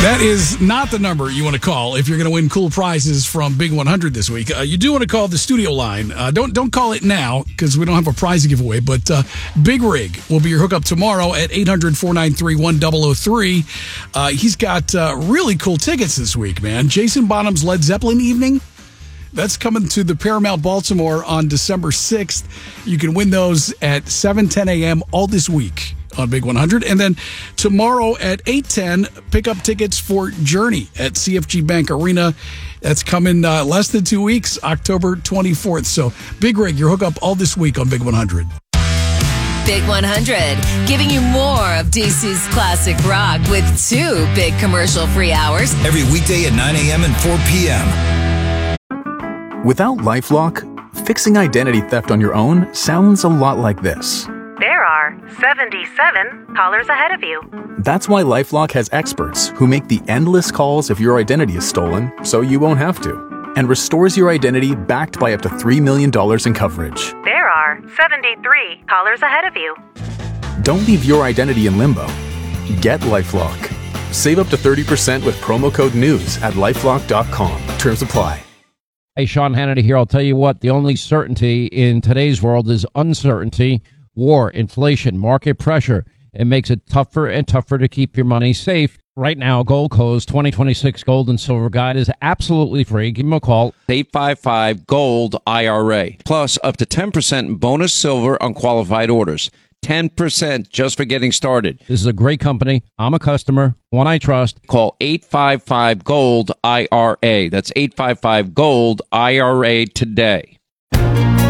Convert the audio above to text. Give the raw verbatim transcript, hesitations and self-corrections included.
That is not the number you want to call if you're going to win cool prizes from Big one hundred this week. Uh, you do want to call the studio line. Uh, don't don't call it now because we don't have a prize to give away. But uh, Big Rig will be your hookup tomorrow at eight hundred, four nine three, one zero zero three. Uh, he's got uh, really cool tickets this week, man. Jason Bonham's Led Zeppelin evening. That's coming to the Paramount Baltimore on December sixth. You can win those at seven ten a.m. all this week on Big one hundred. And then tomorrow at eight ten, pick up tickets for Journey at C F G Bank Arena. That's coming uh, less than two weeks, October twenty-fourth. So Big Rig, your hookup all this week on Big one hundred. Big one hundred, giving you more of D C's classic rock with two big commercial-free hours. Every weekday at nine a.m. and four p.m. Without LifeLock, fixing identity theft on your own sounds a lot like this. There are seventy-seven callers ahead of you. That's why LifeLock has experts who make the endless calls if your identity is stolen, so you won't have to, and restores your identity backed by up to three million dollars in coverage. There are seventy-three callers ahead of you. Don't leave your identity in limbo. Get LifeLock. Save up to thirty percent with promo code NEWS at lifelock dot com. Terms apply. Hey, Sean Hannity here. I'll tell you what, the only certainty in today's world is uncertainty, war, inflation, market pressure. It makes it tougher and tougher to keep your money safe. Right now, Goldco's twenty twenty-six Gold and Silver Guide is absolutely free. Give them a call, eight five five, GOLD, I R A. Plus, up to ten percent bonus silver on qualified orders. ten percent just for getting started. This is a great company. I'm a customer, one I trust. Call eight five five, GOLD, I R A. That's eight five five, GOLD, I R A today.